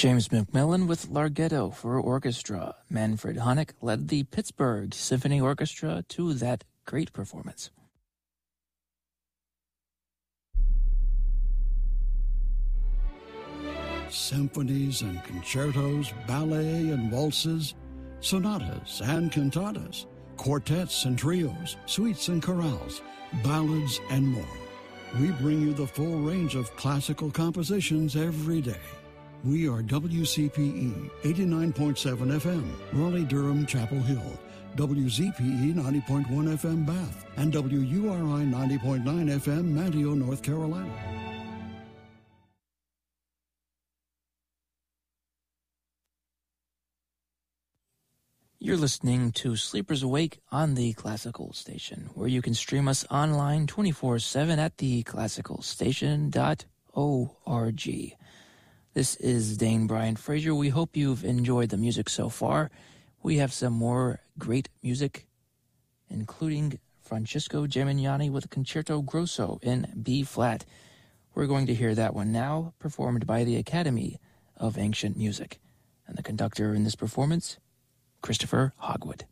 James McMillan with Larghetto for orchestra. Manfred Honeck led the Pittsburgh Symphony Orchestra to that great performance. Symphonies and concertos, ballet and waltzes, sonatas and cantatas, quartets and trios, suites and chorales, ballads and more. We bring you the full range of classical compositions every day. We are WCPE 89.7 FM, Raleigh-Durham, Chapel Hill, WZPE 90.1 FM, Bath, and WURI 90.9 FM, Manteo, North Carolina. You're listening to Sleepers Awake on the Classical Station, where you can stream us online 24/7 at theclassicalstation.org. This is Dane Bryant Frazier. We hope you've enjoyed the music so far. We have some more great music, including Francisco Gemignani with Concerto Grosso in B-flat. We're going to hear that one now, performed by the Academy of Ancient Music. And the conductor in this performance, Christopher Hogwood.